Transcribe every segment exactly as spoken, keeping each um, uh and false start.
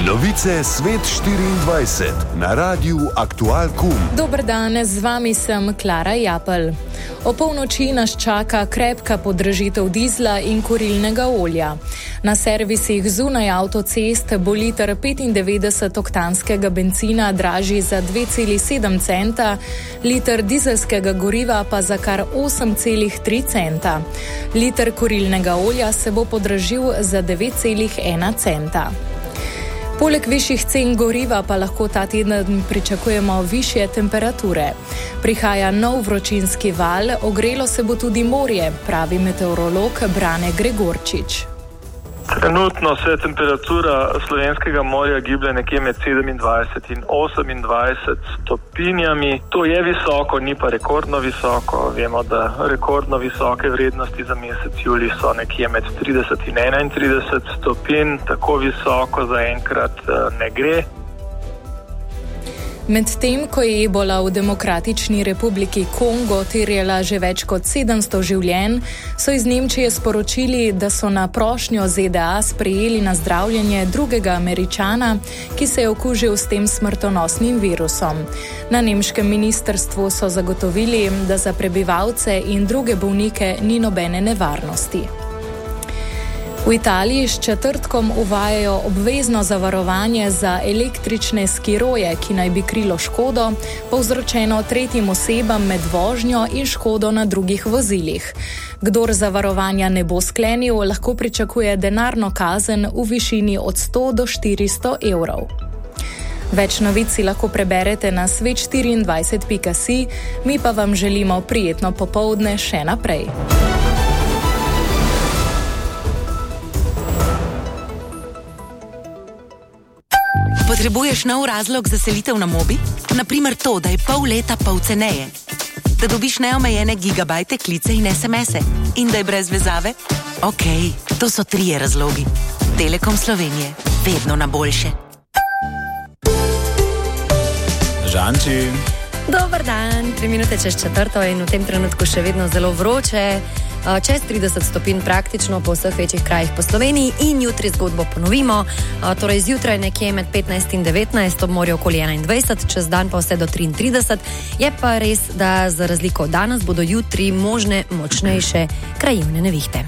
Novice Svet štiriindvajset na Radiu Aktual.com. Dober dan, z vami sem Klara Japelj. O polnoči nas čaka krepka podražitev dizla in kurilnega olja. Na servisih zunaj avtocest bo liter petindevetdeset oktanskega bencina dražji za dve celi sedem centa, liter dizelskega goriva pa za kar osem celi tri centa. Liter kurilnega olja se bo podražil za devet celi ena centa. Poleg višjih cen goriva pa lahko ta teden pričakujemo višje temperature. Prihaja nov vročinski val, ogrelo se bo tudi morje, pravi meteorolog Brane Gregorčič. Trenutno se temperatura slovenskega morja giblje nekje med sedemindvajset in osemindvajset stopinjami. To je visoko, ni pa rekordno visoko. Vemo, da rekordno visoke vrednosti za mesec julij so nekje med trideset in enaintrideset stopinj. Tako visoko zaenkrat ne gre. Medtem ko je ebola v Demokratični republiki Kongo terjala že več kot sedemsto življenj, so iz Nemčije sporočili, da so na prošnjo Z D A sprejeli na zdravljenje drugega Američana, ki se je okužil s tem smrtonosnim virusom. Na nemškem ministrstvu so zagotovili, da za prebivalce in druge bolnike ni nobene nevarnosti. V Italiji s četrtkom uvajajo obvezno zavarovanje za električne skiroje, ki naj bi krilo škodo, povzročeno tretjim osebam med vožnjo in škodo na drugih vozilih. Kdor zavarovanja ne bo sklenil, lahko pričakuje denarno kazen v višini od sto do štiristo evrov. Več novic si lahko preberete na svet štiriindvajset pika si, mi pa vam želimo prijetno popoldne še naprej. Potrebuješ nov razlog za selitev na Mobi? Naprimer to, da je pol leta pol ceneje. Da dobiš neomejene gigabajte, klice in es em ese. In da je brez vezave? Okej, okay, to so trije razlogi. Telekom Slovenije. Vedno na boljše. Žanči. Dobar dan, tri minute čez četrto in v tem trenutku še vedno zelo vroče. Čez trideset stopinj praktično po vseh večjih krajih po Sloveniji in jutri zgodbo ponovimo. Torej zjutraj nekje med petnajst in devetnajst, ob morju okoli enaindvajset, čez dan pa vse do triintrideset. Je pa res, da za razliko od danes bodo jutri možne močnejše krajevne nevihte.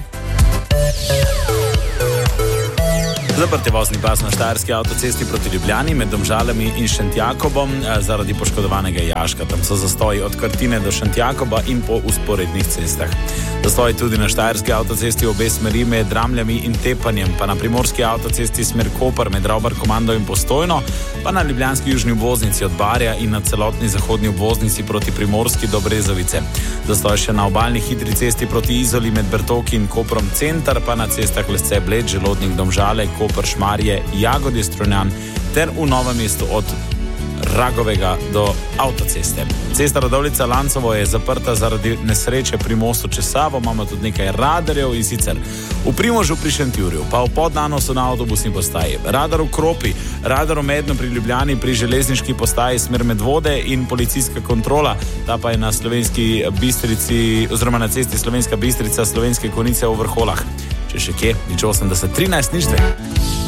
Zaprti vozni pas na štajerski avtocesti proti Ljubljani med Domžalami in Šentjakobom zaradi poškodovanega jaška. Tam so zastoji od Krtine do Šentjakoba in po usporednih cestah. Zastoji tudi na štajerski avtocesti v obe smeri med Dramljami in Tepanjem, pa na primorski avtocesti smer Koper med Ravbar Komando in Postojno, pa na ljubljanski južni obvoznici od Barja in na celotni zahodni obvoznici proti Primorski do Brezovice. Zastoj še na obalni hitri cesti proti Izoli med Bertoki in Koprom Center, pa na cestah Lesce Bled, Želodnik, Domžale, Koper, Šmarje, Jagodje, Strunjan ter v Novem mestu od Ragovega do avtoceste. Cesta Radovljica-Lancovo je zaprta zaradi nesreče pri mostu čez Savo, imamo tudi nekaj radarjev in sicer v Primožu pri Šentjurju, pa v Podnanosu na avtobusni postaji, radar v Kropi, radar v Mednu pri Ljubljani pri železniški postaji smer Medvode in policijska kontrola, ta pa je na Slovenski Bistrici oziroma na cesti Slovenska Bistrica, Slovenske Konjice v Vrholah. Če še kje, nič osemdeset trinajst, nič dve.